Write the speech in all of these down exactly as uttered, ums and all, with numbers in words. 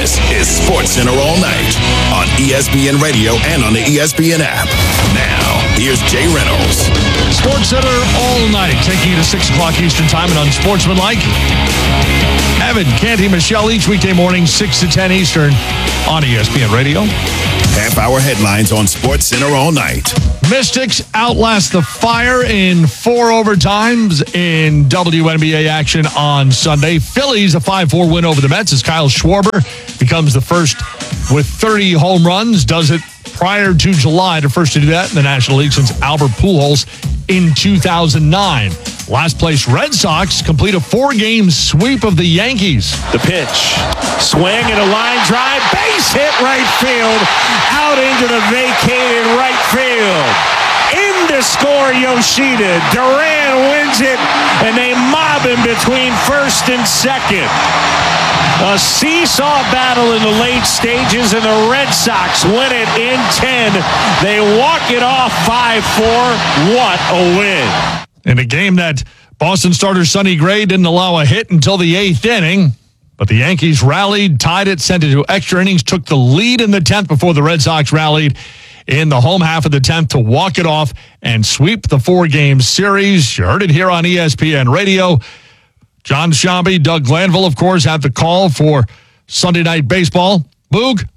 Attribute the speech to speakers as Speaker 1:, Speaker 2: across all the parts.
Speaker 1: This is SportsCenter All Night on E S P N Radio and on the E S P N app. Now, here's Jay Reynolds.
Speaker 2: SportsCenter All Night, taking you to six o'clock Eastern Time and unsportsmanlike. Evan, Canty, Michelle, each weekday morning, six to ten Eastern on E S P N Radio.
Speaker 1: Half-hour headlines on SportsCenter All Night.
Speaker 2: Mystics outlast the Fire in four overtimes in W N B A action on Sunday. Phillies a five four win over the Mets as Kyle Schwarber becomes the first with thirty home runs. Does it prior to July, the first to do that in the National League since Albert Pujols in two thousand nine. Last place Red Sox complete a four-game sweep of the Yankees.
Speaker 3: The pitch, swing and a line drive, base hit right field, out into the vacated right field. In to score Yoshida. Duran wins it, and they mob him between first and second. A seesaw battle in the late stages, and the Red Sox win it in ten. They walk it off five four. What a win.
Speaker 2: In a game that Boston starter Sonny Gray didn't allow a hit until the eighth inning, but the Yankees rallied, tied it, sent it to extra innings, took the lead in the tenth before the Red Sox rallied in the home half of the tenth to walk it off and sweep the four-game series. You heard it here on E S P N Radio. John Shambi, Doug Glanville, of course, have the call for Sunday Night Baseball. Boog?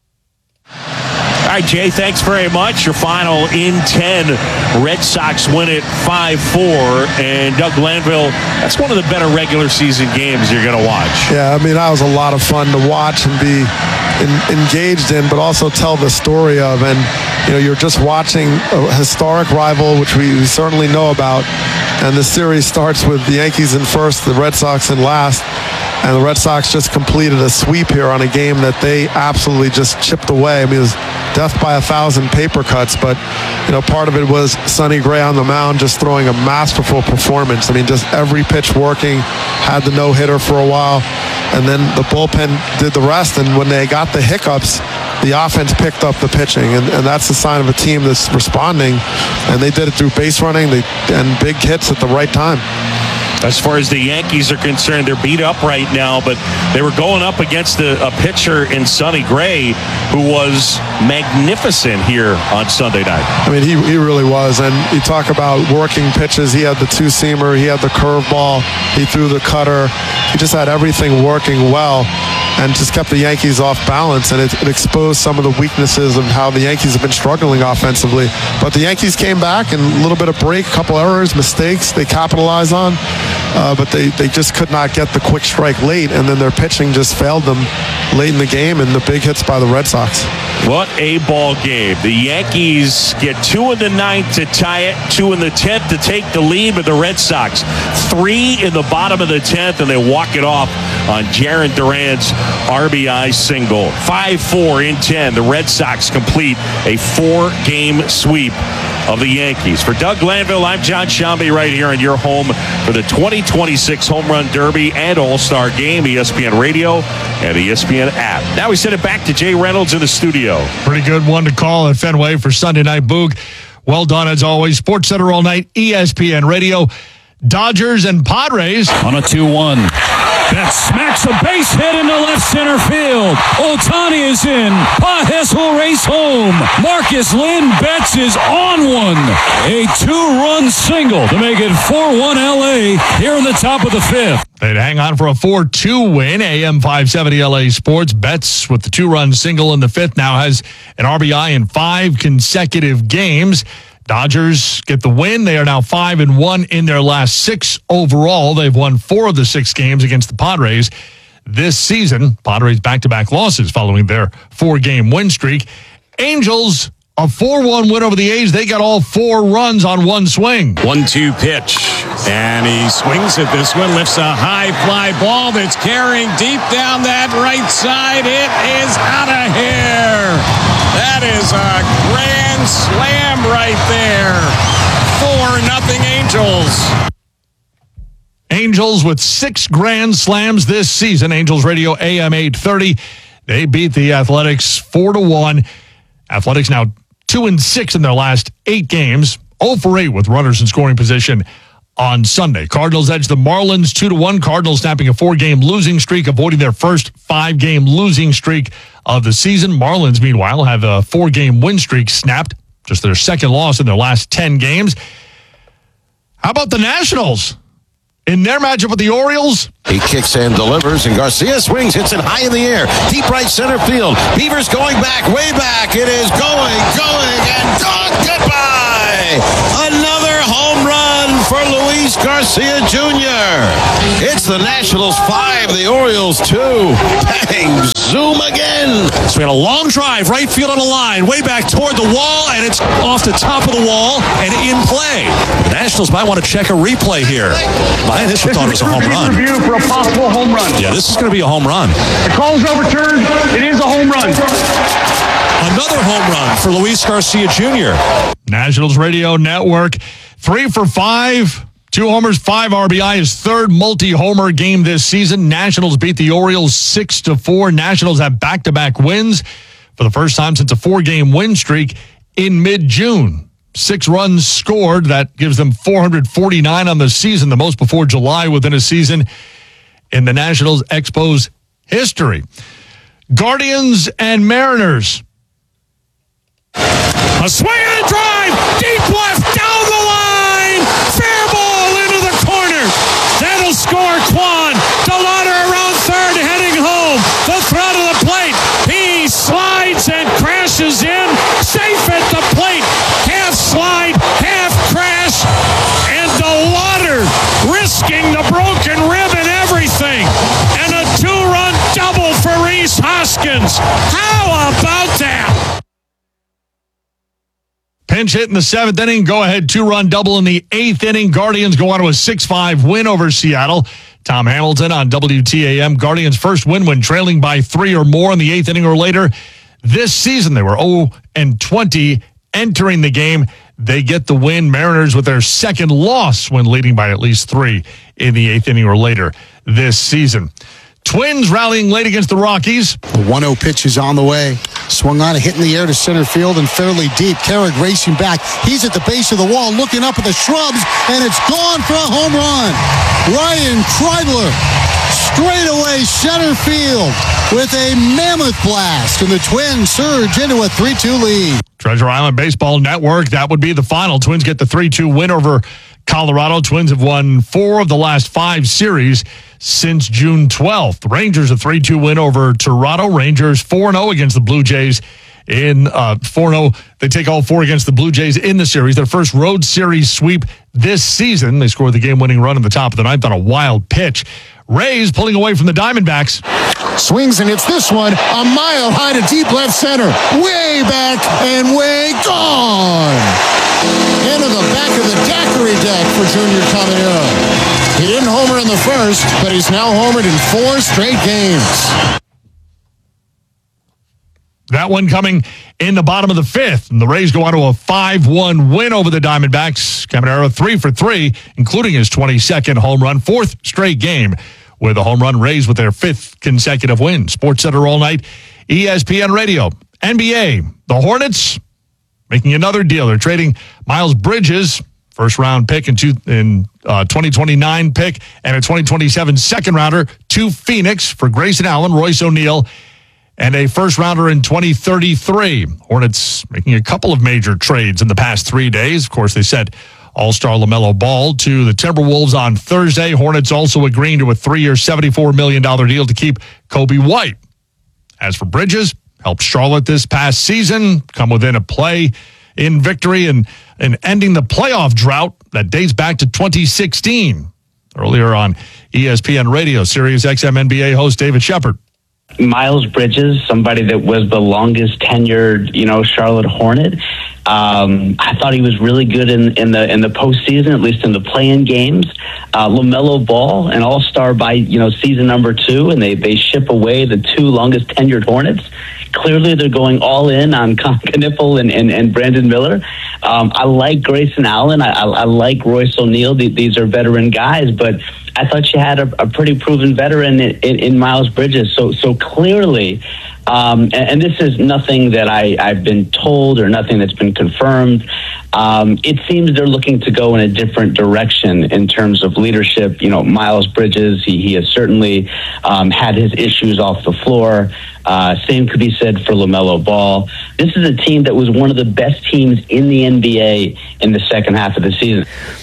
Speaker 3: All right, Jay, thanks very much. Your final in ten. Red Sox win it five four. And Doug Glanville, that's one of the better regular season games you're going to watch.
Speaker 4: Yeah, I mean, that was a lot of fun to watch and be in, engaged in, but also tell the story of. And, you know, you're just watching a historic rival, which we certainly know about. And the series starts with the Yankees in first, the Red Sox in last. And the Red Sox just completed a sweep here on a game that they absolutely just chipped away. I mean, it was death by a thousand paper cuts, but, you know, part of it was Sonny Gray on the mound just throwing a masterful performance. I mean, just every pitch working, had the no-hitter for a while, and then the bullpen did the rest. And when they got the hiccups, the offense picked up the pitching, and, and that's the sign of a team that's responding. And they did it through base running they, and big hits at the right time.
Speaker 3: As far as the Yankees are concerned, they're beat up right now, but they were going up against a, a pitcher in Sonny Gray who was magnificent here on Sunday night.
Speaker 4: I mean, he, he really was. And you talk about working pitches. He had the two-seamer. He had the curveball. He threw the cutter. He just had everything working well and just kept the Yankees off balance. And it, it exposed some of the weaknesses of how the Yankees have been struggling offensively. But the Yankees came back and a little bit of break, a couple errors, mistakes they capitalized on. Uh, but they, they just could not get the quick strike late, and then their pitching just failed them late in the game, and the big hits by the Red Sox.
Speaker 3: What a ball game. The Yankees get two in the ninth to tie it, two in the tenth to take the lead, but the Red Sox three in the bottom of the tenth, and they walk it off on Jarren Duran's R B I single. five four in ten. The Red Sox complete a four-game sweep of the Yankees. For Doug Glanville, I'm John Shambi right here in your home for the twenty twenty-six Home Run Derby and All-Star Game, E S P N Radio and E S P N app. Now we send it back to Jay Reynolds in the studio.
Speaker 2: Pretty good one to call at Fenway for Sunday Night, Boog. Well done as always. SportsCenter All Night, E S P N Radio. Dodgers and Padres.
Speaker 5: On a two one. That smacks a base hit into left center field. Ohtani is in. Pages will race home. Marcus Lynn Betts is on one. A two-run single to make it four one L A here in the top of the fifth.
Speaker 2: They'd hang on for a four two win. A M five seventy L A Sports. Betts with the two-run single in the fifth now has an R B I in five consecutive games. Dodgers get the win. They are now five and one in their last six overall. They've won four of the six games against the Padres this season. Padres back-to-back losses following their four-game win streak. Angels, a four one win over the A's. They got all four runs on one swing.
Speaker 5: one two pitch. And he swings at this one, lifts a high fly ball that's carrying deep down that right side. It is out of here. That is a grand slam right there. four nothing Angels.
Speaker 2: Angels with six grand slams this season. Angels Radio A M eight thirty. They beat the Athletics four to one. Athletics now two and six in their last eight games. oh for eight with runners in scoring position on Sunday. Cardinals edge the Marlins two to one. Cardinals snapping a four-game losing streak, avoiding their first five-game losing streak of the season. Marlins, meanwhile, have a four-game win streak snapped, just their second loss in their last ten games. How about the Nationals? In their matchup with the Orioles,
Speaker 6: he kicks and delivers, and Garcia swings, hits it high in the air, deep right center field. Beavers going back, way back. It is going, going, and gone. Goodbye. Another home run for Luis Garcia Junior It's the Nationals five, the Orioles two. Bang, zoom again.
Speaker 7: So we had a long drive, right field on the line, way back toward the wall, and it's off the top of the wall and in play. The Nationals might want to check a replay here. I initially thought it was a home run.
Speaker 8: Review for a possible home run.
Speaker 7: Yeah, this is going to be a home run.
Speaker 8: The call's overturned. It is a home run.
Speaker 7: Another home run for Luis Garcia Junior
Speaker 2: Nationals Radio Network, three for five, two homers, five R B I, his third multi-homer game this season. Nationals beat the Orioles six to four. Nationals have back-to-back wins for the first time since a four-game win streak in mid-June. Six runs scored. That gives them four hundred forty-nine on the season, the most before July within a season in the Nationals Expos history. Guardians and Mariners.
Speaker 7: A swing and a drive, deep left, down the line, fair ball into the corner. That'll score Kwan. Delauder around third, heading home. The throw to the plate. He slides and crashes in, safe at the plate. Half slide, half crash, and Delauder risking the broken rib and everything. And a two-run double for Rhys Hoskins. How about that?
Speaker 2: Pinch hit in the seventh inning, go-ahead two-run double in the eighth inning. Guardians go on to a six five win over Seattle. Tom Hamilton on W T A M. Guardians' first win when trailing by three or more in the eighth inning or later. This season, they were oh and twenty entering the game. They get the win. Mariners with their second loss when leading by at least three in the eighth inning or later this season. Twins rallying late against the Rockies.
Speaker 9: The one oh pitch is on the way. Swung on, a hit in the air to center field and fairly deep. Carrick racing back. He's at the base of the wall, looking up at the shrubs, and it's gone for a home run. Ryan Kreidler, straight away center field with a mammoth blast, and the Twins surge into a three two lead.
Speaker 2: Treasure Island Baseball Network, that would be the final. Twins get the three two win over Colorado. Twins have won four of the last five series since June twelfth. The Rangers a three two win over Toronto. Rangers four and oh against the Blue Jays in uh, four and oh. They take all four against the Blue Jays in the series. Their first road series sweep this season. They scored the game-winning run in the top of the ninth on a wild pitch. Rays pulling away from the Diamondbacks.
Speaker 9: Swings and it's this one, a mile high to deep left center. Way back and way gone. Into the back of the daiquiri deck for Junior Caminero. He didn't homer in the first, but he's now homered in four straight games.
Speaker 2: That one coming in the bottom of the fifth. And the Rays go on to a five one win over the Diamondbacks. Caminero three for three, including his twenty-second home run, fourth straight game with a home run. Rays with their fifth consecutive win. Sports Center all night, E S P N Radio. N B A, the Hornets making another deal. They're trading Miles Bridges, first round pick in, two, in uh, twenty twenty-nine pick, and a twenty twenty-seven second rounder to Phoenix for Grayson Allen, Royce O'Neal, and a first rounder in twenty thirty-three. Hornets making a couple of major trades in the past three days. Of course, they sent All-Star LaMelo Ball to the Timberwolves on Thursday. Hornets also agreeing to a three-year, seventy-four million dollars deal to keep Kobe White. As for Bridges, helped Charlotte this past season come within a play in victory and, and ending the playoff drought that dates back to twenty sixteen. Earlier on E S P N Radio, Sirius X M N B A host David Shepard.
Speaker 10: Miles Bridges, somebody that was the longest tenured, you know, Charlotte Hornet. Um, I thought he was really good in, in the in the postseason, at least in the play-in games. Uh, LaMelo Ball, an all-star by, you know, season number two, and they, they ship away the two longest tenured Hornets. Clearly, they're going all in on Con Kniffel and, and, and Brandon Miller. Um, I like Grayson Allen. I, I, I like Royce O'Neal. These are veteran guys, but I thought you had a, a pretty proven veteran in, in, in Miles Bridges. So, so clearly, um, and, and this is nothing that I, I've been told or nothing that's been confirmed. Uh, Um, it seems they're looking to go in a different direction in terms of leadership. You know, Miles Bridges, he, he has certainly um, had his issues off the floor. Uh, same could be said for LaMelo Ball. This is a team that was one of the best teams in the N B A in the second half of the season.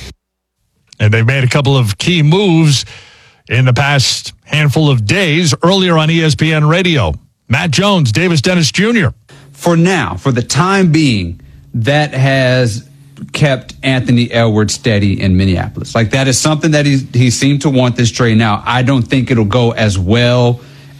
Speaker 2: And they've made a couple of key moves in the past handful of days. Earlier on E S P N Radio, Matt Jones, Davis Dennis Junior
Speaker 11: For now, for the time being, that has kept Anthony Edwards steady in Minneapolis. Like, that is something that he, he seemed to want this trade. Now, I don't think it'll go as well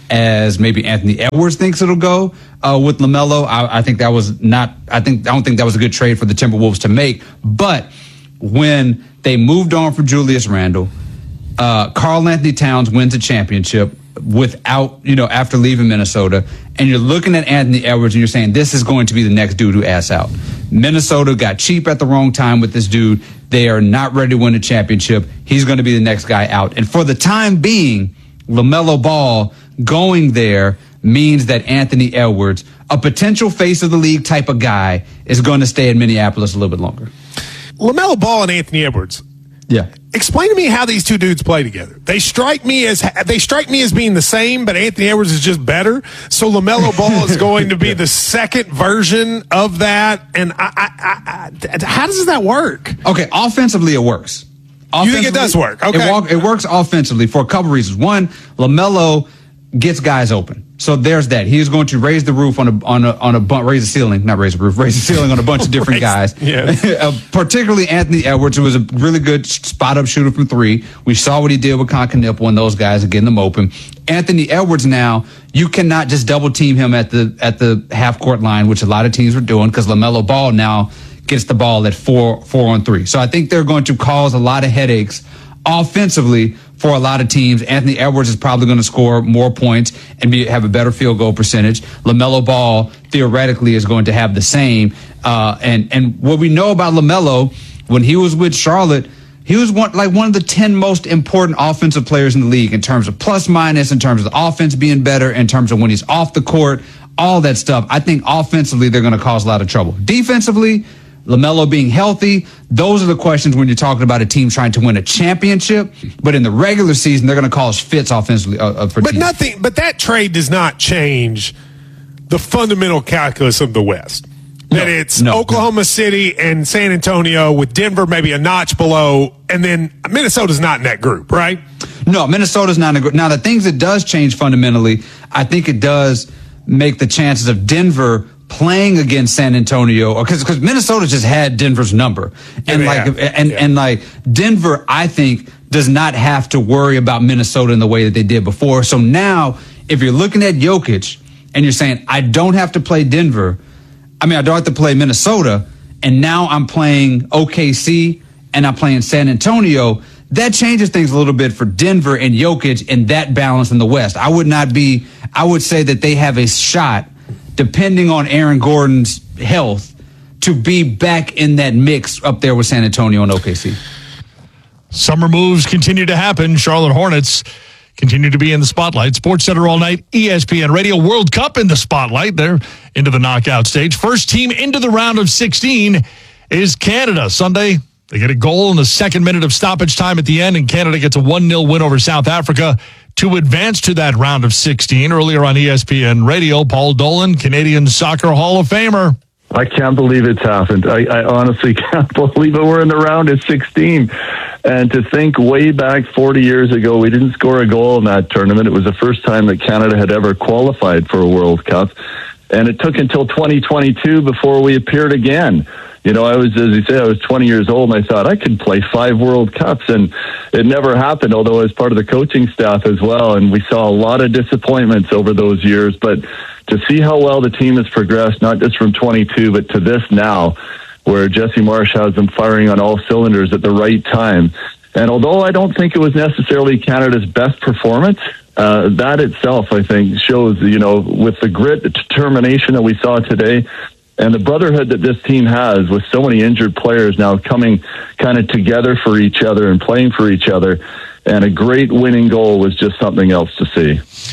Speaker 11: as maybe Anthony Edwards thinks it'll go uh, with LaMelo. I, I think that was not, I think, I don't think that was a good trade for the Timberwolves to make. But when they moved on from Julius Randle, uh, Karl Anthony Towns wins a championship without, you know, after leaving Minnesota, and you're looking at Anthony Edwards and you're saying this is going to be the next dude who asks out. Minnesota got cheap at the wrong time with this dude. They are not ready to win a championship. He's going to be the next guy out. And for the time being, LaMelo Ball going there means that Anthony Edwards, a potential face of the league type of guy, is going to stay in Minneapolis a little bit longer.
Speaker 12: LaMelo Ball and Anthony Edwards.
Speaker 11: Yeah.
Speaker 12: Explain to me how these two dudes play together. They strike me as they strike me as being the same, but Anthony Edwards is just better. So LaMelo Ball is going to be the second version of that. And I, I, I, how does that work?
Speaker 11: Okay, offensively it works.
Speaker 12: You think it does work? Okay,
Speaker 11: it, walk, it works offensively for a couple reasons. One, LaMelo gets guys open. So there's that. He is going to raise the roof on a on a on a bunch, raise the ceiling, not raise the roof, raise the ceiling on a bunch of different
Speaker 12: raise,
Speaker 11: guys.
Speaker 12: Yeah.
Speaker 11: uh, particularly Anthony Edwards, who was a really good spot up shooter from three. We saw what he did with Concanippo and those guys and getting them open. Anthony Edwards now, you cannot just double team him at the at the half court line, which a lot of teams were doing, because LaMelo Ball now gets the ball at four four on three. So I think they're going to cause a lot of headaches offensively for a lot of teams. Anthony Edwards is probably going to score more points and be, have a better field goal percentage. LaMelo Ball theoretically is going to have the same. Uh, and and what we know about LaMelo, when he was with Charlotte, he was one, like one of the ten most important offensive players in the league in terms of plus minus, in terms of the offense being better, in terms of when he's off the court, all that stuff. I think offensively they're going to cause a lot of trouble. Defensively, LaMelo being healthy, those are the questions when you're talking about a team trying to win a championship. But in the regular season, they're going to cause fits offensively uh, for
Speaker 12: But
Speaker 11: teams.
Speaker 12: nothing. But that trade does not change the fundamental calculus of the West. That
Speaker 11: No,
Speaker 12: it's
Speaker 11: no,
Speaker 12: Oklahoma
Speaker 11: no.
Speaker 12: City and San Antonio, with Denver maybe a notch below, and then Minnesota's not in that group, right?
Speaker 11: No, Minnesota's not in a group. Now, the things it does change fundamentally, I think it does make the chances of Denver playing against San Antonio, because because Minnesota just had Denver's number, and
Speaker 12: Yeah,
Speaker 11: like
Speaker 12: yeah.
Speaker 11: and
Speaker 12: Yeah.
Speaker 11: and like Denver, I think, does not have to worry about Minnesota in the way that they did before. So now, if you're looking at Jokic and you're saying, I don't have to play Denver, I mean, I don't have to play Minnesota, and now I'm playing O K C and I'm playing San Antonio, that changes things a little bit for Denver and Jokic and that balance in the West. I would not be, I would say that they have a shot, depending on Aaron Gordon's health, to be back in that mix up there with San Antonio and O K C.
Speaker 2: Summer moves continue to happen. Charlotte Hornets continue to be in the spotlight. Sports Center all night, E S P N Radio. World Cup in the spotlight. They're into the knockout stage. First team into the round of sixteen is Canada. Sunday, they get a goal in the second minute of stoppage time at the end, and Canada gets a one nil win over South Africa to advance to that round of sixteen. Earlier on E S P N Radio, Paul Dolan, Canadian Soccer Hall of Famer.
Speaker 13: I can't believe it's happened. I, I honestly can't believe it. We're in the round of sixteen. And to think way back forty years ago, we didn't score a goal in that tournament. It was the first time that Canada had ever qualified for a World Cup. And it took until twenty twenty-two before we appeared again. You know, I was, as you say, I was twenty years old, and I thought I could play five World Cups, and it never happened, although I was part of the coaching staff as well, and we saw a lot of disappointments over those years. But to see how well the team has progressed, not just from twenty-two, but to this now, where Jesse Marsh has them firing on all cylinders at the right time. And although I don't think it was necessarily Canada's best performance, uh, that itself, I think, shows, you know, with the grit, the determination that we saw today, and the brotherhood that this team has with so many injured players now coming kind of together for each other and playing for each other. And a great winning goal was just something else to see.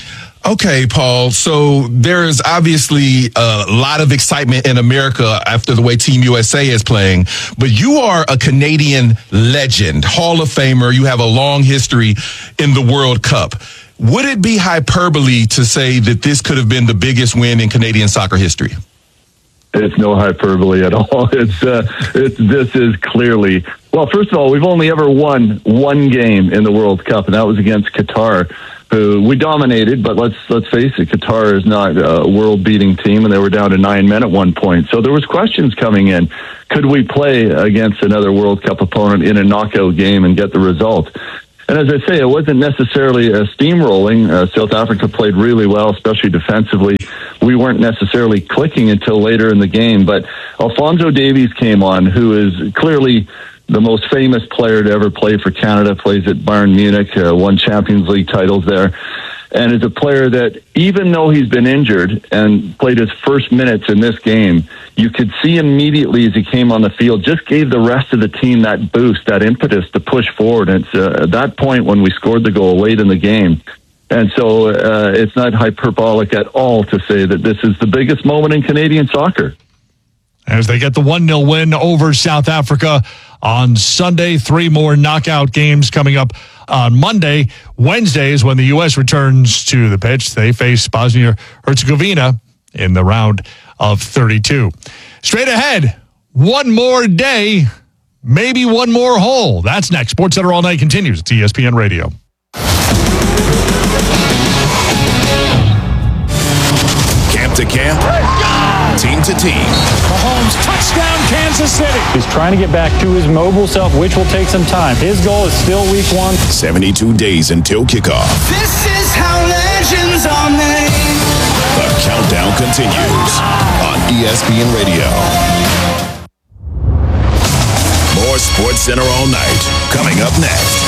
Speaker 14: Okay, Paul. So there is obviously a lot of excitement in America after the way Team U S A is playing, but you are a Canadian legend, Hall of Famer. You have a long history in the World Cup. Would it be hyperbole to say that this could have been the biggest win in Canadian soccer history?
Speaker 13: It's no hyperbole at all. It's, uh, it's this is clearly, well, first of all, we've only ever won one game in the World Cup, and that was against Qatar, who we dominated, but let's let's face it, Qatar is not a world-beating team, and they were down to nine men at one point. So there was questions coming in. Could we play against another World Cup opponent in a knockout game and get the result? And as I say, it wasn't necessarily a steamrolling. Uh, South Africa played really well, especially defensively. We weren't necessarily clicking until later in the game, but Alphonso Davies came on, who is clearly the most famous player to ever play for Canada, plays at Bayern Munich, uh, won Champions League titles there, and is a player that, even though he's been injured and played his first minutes in this game, you could see immediately as he came on the field, just gave the rest of the team that boost, that impetus to push forward. And it's uh, at that point when we scored the goal late in the game. And so uh, it's not hyperbolic at all to say that this is the biggest moment in Canadian soccer.
Speaker 2: As they get the one nil win over South Africa on Sunday, three more knockout games coming up on Monday. Wednesday is when the U S returns to the pitch. They face Bosnia-Herzegovina in the round of thirty-two. Straight ahead, one more day, maybe one more hole. That's next. SportsCenter All Night continues. It's E S P N Radio.
Speaker 1: Camp to camp, team to team.
Speaker 7: Mahomes, touchdown, Kansas City. He's trying to get back to his mobile self, which will take some time. His goal is still week one.
Speaker 1: seventy-two days until kickoff.
Speaker 15: This is how legends are made.
Speaker 1: The countdown continues on E S P N Radio. More SportsCenter All Night coming up next.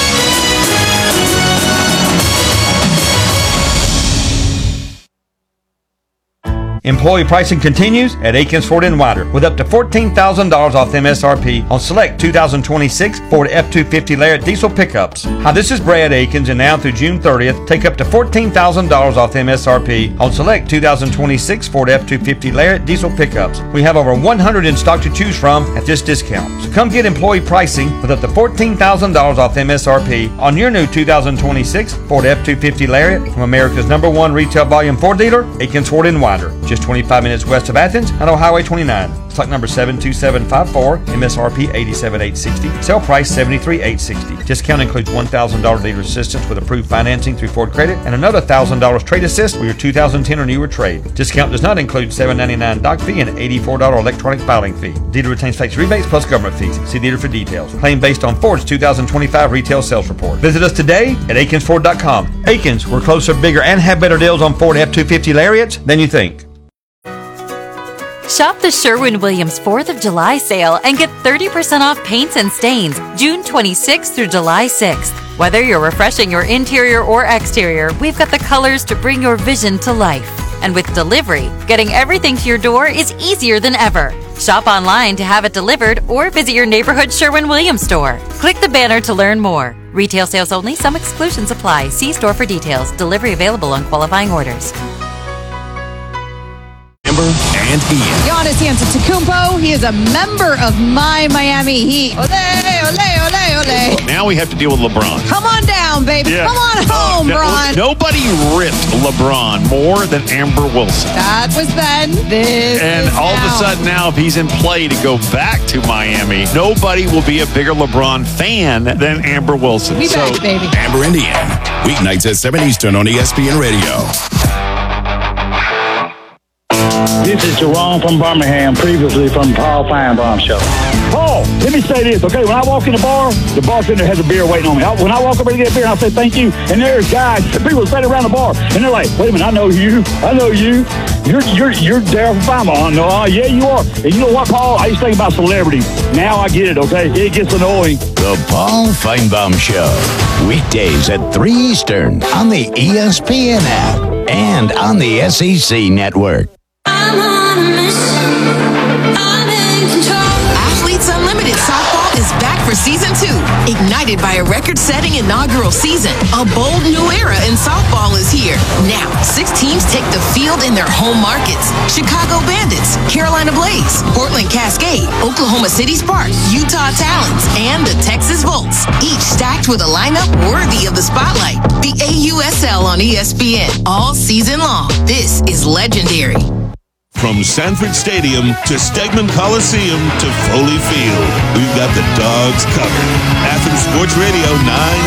Speaker 16: Employee pricing continues at Akins Ford and Wider with up to fourteen thousand dollars off M S R P on select two thousand twenty-six Ford F two fifty Lariat diesel pickups. Hi, this is Brad Akins, and now through June thirtieth, take up to fourteen thousand dollars off M S R P on select two thousand twenty-six Ford F two fifty Lariat diesel pickups. We have over one hundred in stock to choose from at this discount. So come get employee pricing with up to fourteen thousand dollars off M S R P on your new two thousand twenty-six Ford F two fifty Lariat from America's number one retail volume Ford dealer, Akins Ford and Wider. Just twenty-five minutes west of Athens and on Highway twenty-nine. Stock number seven two seven five four, M S R P eighty-seven thousand eight hundred sixty, sale price seventy-three thousand eight hundred sixty. Discount includes one thousand dollars dealer assistance with approved financing through Ford Credit and another one thousand dollars trade assist for your two thousand ten or newer trade. Discount does not include seven ninety-nine doc fee and eighty-four dollars electronic filing fee. Dealer retains tax rebates plus government fees. See dealer for details. Claim based on Ford's two thousand twenty-five retail sales report. Visit us today at akins ford dot com. Akins, we're closer, bigger, and have better deals on Ford F two fifty Lariats than you think.
Speaker 17: Shop the Sherwin-Williams fourth of July sale and get thirty percent off paints and stains June twenty-sixth through July sixth. Whether you're refreshing your interior or exterior, we've got the colors to bring your vision to life. And with delivery, getting everything to your door is easier than ever. Shop online to have it delivered or visit your neighborhood Sherwin-Williams store. Click the banner to learn more. Retail sales only. Some exclusions apply. See store for details. Delivery available on qualifying orders.
Speaker 1: And Ian.
Speaker 18: Giannis Antetokounmpo, he is a member of my Miami Heat. Ole, ole, ole, ole.
Speaker 3: Now we have to deal with LeBron.
Speaker 18: Come on down, baby.
Speaker 3: Yeah.
Speaker 18: Come on home,
Speaker 3: no,
Speaker 18: Bron.
Speaker 3: Nobody ripped LeBron more than Amber Wilson.
Speaker 18: That was then. This
Speaker 3: And
Speaker 18: is
Speaker 3: all
Speaker 18: now.
Speaker 3: of a sudden now, if he's in play to go back to Miami, nobody will be a bigger LeBron fan than Amber Wilson.
Speaker 18: We back, baby.
Speaker 1: Amber and Ian, weeknights at seven Eastern on E S P N Radio.
Speaker 8: This is Jerome from Birmingham, previously from Paul Feinbaum Show. Paul, let me say this, okay? When I walk in the bar, the bartender has a beer waiting on me. I, when I walk over to get a beer, I say thank you, and there's guys, people standing around the bar, and they're like, wait a minute, I know you, I know you. You're you're you're Daryl Feinbaum. No, uh, yeah, you are. And you know what, Paul? I used to think about celebrities. Now I get it, okay? It gets annoying.
Speaker 19: The Paul Feinbaum Show, weekdays at three Eastern on the E S P N app and on the S E C network.
Speaker 15: I'm on a mission. I'm in control. Athletes Unlimited Softball is back for
Speaker 20: for season two. Ignited by a record-setting inaugural season, a bold new era in softball is here. Now, six teams take the field in their home markets. Chicago Bandits, Carolina Blaze, Portland Cascade, Oklahoma City Sparks, Utah Talons, and the Texas Volts. Each stacked with a lineup worthy of the spotlight. The A U S L on E S P N all season long. This is legendary.
Speaker 21: From Sanford Stadium to Stegman Coliseum to Foley Field, we've got the Dogs covered. Athens Sports Radio nine